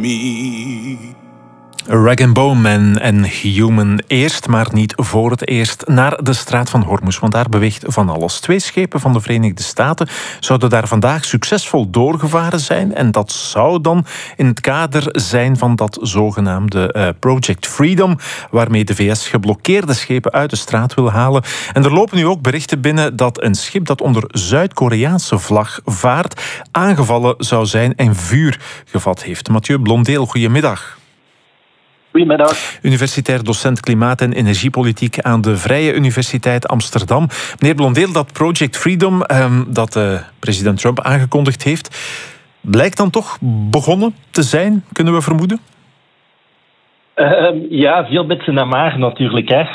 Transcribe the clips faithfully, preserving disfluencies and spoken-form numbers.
me. Rag and Bone Man en Human eerst, maar niet voor het eerst, naar de straat van Hormuz. Want daar beweegt van alles. Twee schepen van de Verenigde Staten zouden daar vandaag succesvol doorgevaren zijn. En dat zou dan in het kader zijn van dat zogenaamde uh, Project Freedom, waarmee de V S geblokkeerde schepen uit de straat wil halen. En er lopen nu ook berichten binnen dat een schip dat onder Zuid-Koreaanse vlag vaart aangevallen zou zijn en vuur gevat heeft. Mathieu Blondeel, goedemiddag. Goedemiddag. Universitair docent klimaat- en energiepolitiek aan de Vrije Universiteit Amsterdam. Meneer Blondeel, dat Project Freedom eh, dat uh, president Trump aangekondigd heeft, blijkt dan toch begonnen te zijn, kunnen we vermoeden? Uh, ja, veel bitsen en maar natuurlijk. Hè.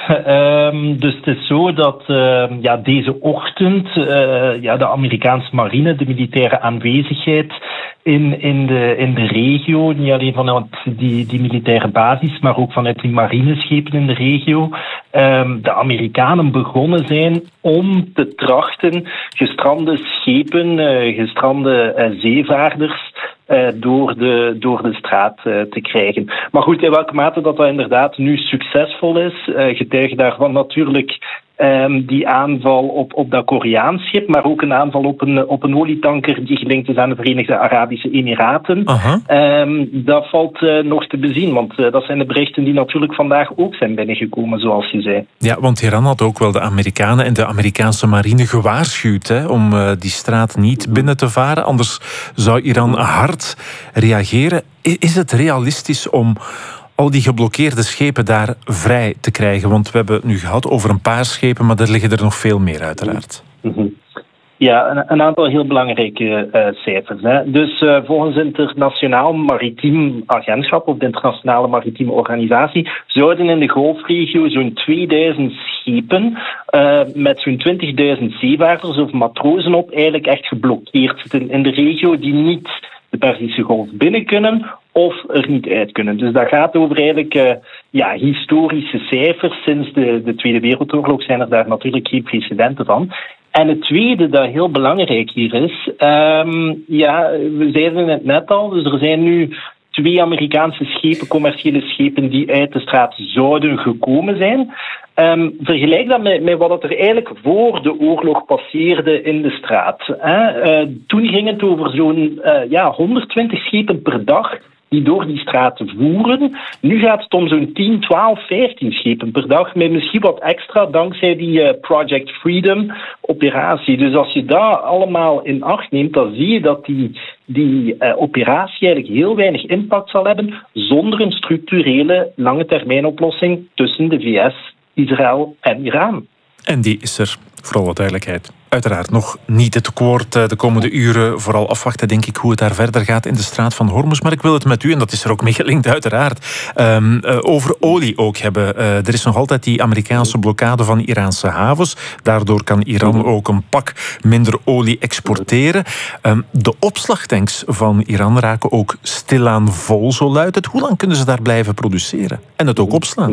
Uh, dus het is zo dat uh, ja, deze ochtend uh, ja, de Amerikaanse marine, de militaire aanwezigheid in, in, de, in de regio, niet alleen vanuit die, die militaire basis, maar ook vanuit die marineschepen in de regio, uh, de Amerikanen begonnen zijn om te trachten gestrande schepen, uh, gestrande uh, zeevaarders, Uh, door, de, door de straat uh, te krijgen. Maar goed, in welke mate dat, dat inderdaad nu succesvol is, uh, getuige daarvan natuurlijk um, die aanval op, op dat Koreaans schip, maar ook een aanval op een, op een olietanker die gelinkt is aan de Verenigde Arabische Emiraten. Uh-huh. Um, dat valt uh, nog te bezien, want uh, dat zijn de berichten die natuurlijk vandaag ook zijn binnengekomen, zoals je zei. Ja, want Iran had ook wel de Amerikanen en de Amerikaanse marine gewaarschuwd hè, om uh, die straat niet binnen te varen, anders zou Iran hard reageren. Is het realistisch om al die geblokkeerde schepen daar vrij te krijgen? Want we hebben het nu gehad over een paar schepen, maar er liggen er nog veel meer uiteraard. Mm-hmm. Ja, een, een aantal heel belangrijke uh, cijfers. Hè. Dus uh, volgens het Internationaal Maritiem Agentschap of de Internationale Maritieme Organisatie zouden in de Golfregio zo'n tweeduizend schepen uh, met zo'n twintigduizend zeevaarders of matrozen op eigenlijk echt geblokkeerd zitten in de regio die niet de Perzische Golf binnen kunnen of er niet uit kunnen. Dus dat gaat over eigenlijk uh, ja, historische cijfers. Sinds de, de Tweede Wereldoorlog zijn er daar natuurlijk geen precedenten van. En het tweede dat heel belangrijk hier is, um, ja, we zeiden het net al, dus er zijn nu twee Amerikaanse schepen, commerciële schepen, die uit de straat zouden gekomen zijn. Um, vergelijk dat met, met wat er eigenlijk voor de oorlog passeerde in de straat. Hè. Uh, toen ging het over zo'n uh, ja, honderdtwintig schepen per dag die door die straten voeren. Nu gaat het om zo'n tien, twaalf, vijftien schepen per dag, met misschien wat extra dankzij die uh, Project Freedom operatie. Dus als je dat allemaal in acht neemt, dan zie je dat die, die uh, operatie eigenlijk heel weinig impact zal hebben zonder een structurele lange termijn oplossing tussen de V S, Israël en Iran. En die is er, voor alle duidelijkheid, uiteraard nog niet. Het woord de komende uren vooral afwachten, denk ik, hoe het daar verder gaat in de straat van Hormuz. Maar ik wil het met u, en dat is er ook mee gelinkt uiteraard, um, uh, over olie ook hebben. Uh, er is nog altijd die Amerikaanse blokkade van Iraanse havens. Daardoor kan Iran ook een pak minder olie exporteren. Um, de opslagtanks van Iran raken ook stilaan vol, zo luidt het. Hoe lang kunnen ze daar blijven produceren en het ook opslaan?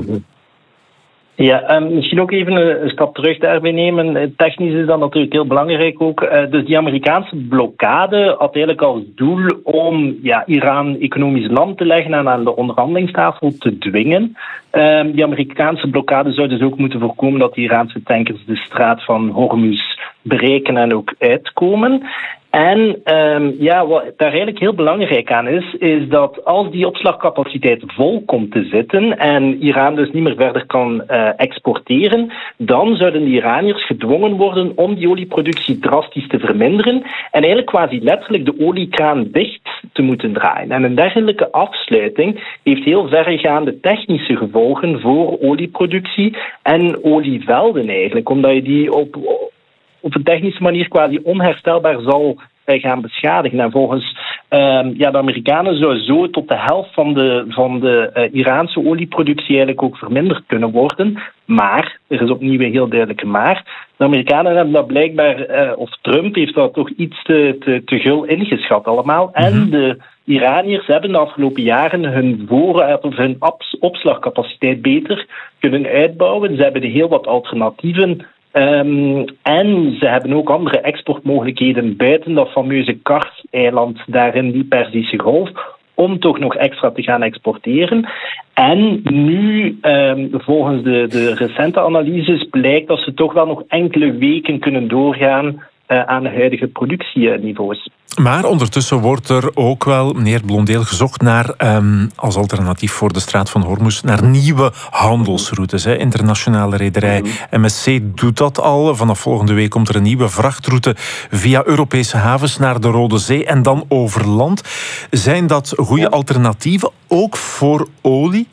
Ja, um, misschien ook even een, een stap terug daarbij nemen. Technisch is dat natuurlijk heel belangrijk ook. Uh, dus die Amerikaanse blokkade had eigenlijk als doel om ja, Iran economisch lam te leggen en aan de onderhandelingstafel te dwingen. Um, die Amerikaanse blokkade zou dus ook moeten voorkomen dat de Iraanse tankers de straat van Hormuz bereiken en ook uitkomen. En um, ja, wat daar eigenlijk heel belangrijk aan is, is dat als die opslagcapaciteit vol komt te zitten en Iran dus niet meer verder kan uh, exporteren, dan zouden de Iraniërs gedwongen worden om die olieproductie drastisch te verminderen en eigenlijk quasi letterlijk de oliekraan dicht te moeten draaien. En een dergelijke afsluiting heeft heel verregaande technische gevolgen voor olieproductie en olievelden eigenlijk, omdat je die op... op een technische manier quasi onherstelbaar zal uh, gaan beschadigen. En volgens um, ja, de Amerikanen zou zo tot de helft van de, van de uh, Iraanse olieproductie eigenlijk ook verminderd kunnen worden. Maar, er is opnieuw een heel duidelijke maar, de Amerikanen hebben dat blijkbaar, uh, of Trump heeft dat toch iets te, te, te gul ingeschat allemaal. Mm-hmm. En de Iraniërs hebben de afgelopen jaren hun voorraad of hun opslagcapaciteit beter kunnen uitbouwen. Ze hebben heel wat alternatieven. Um, en ze hebben ook andere exportmogelijkheden buiten dat fameuze Kars-eiland daar in die Perzische Golf, om toch nog extra te gaan exporteren. En nu, um, volgens de, de recente analyses, blijkt dat ze toch wel nog enkele weken kunnen doorgaan uh, aan de huidige productieniveaus. Maar ondertussen wordt er ook wel, meneer Blondeel, gezocht naar, um, als alternatief voor de straat van Hormuz, naar nieuwe handelsroutes. Hè. Internationale rederij M S C doet dat al. Vanaf volgende week komt er een nieuwe vrachtroute via Europese havens naar de Rode Zee en dan over land. Zijn dat goede alternatieven, ook voor olie?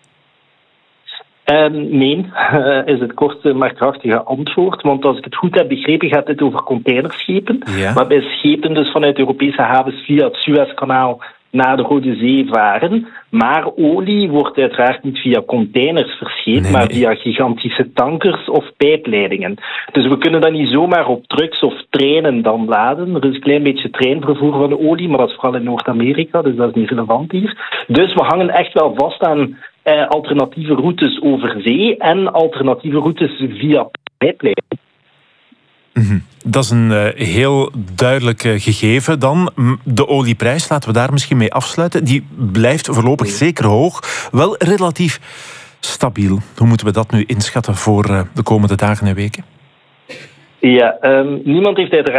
Uh, nee, uh, is het korte maar krachtige antwoord. Want als ik het goed heb begrepen, gaat dit over containerschepen. Ja. Waarbij schepen dus vanuit Europese havens via het Suezkanaal naar de Rode Zee varen. Maar olie wordt uiteraard niet via containers verscheept, nee, maar via gigantische tankers of pijpleidingen. Dus we kunnen dat niet zomaar op trucks of treinen dan laden. Er is een klein beetje treinvervoer van de olie, maar dat is vooral in Noord-Amerika, dus dat is niet relevant hier. Dus we hangen echt wel vast aan eh, alternatieve routes over zee en alternatieve routes via pijpleidingen. Mm-hmm. Dat is een uh, heel duidelijk uh, gegeven dan. De olieprijs, laten we daar misschien mee afsluiten. Die blijft voorlopig zeker hoog. Wel relatief stabiel. Hoe moeten we dat nu inschatten voor uh, de komende dagen en weken? Ja, um, niemand heeft uiteraard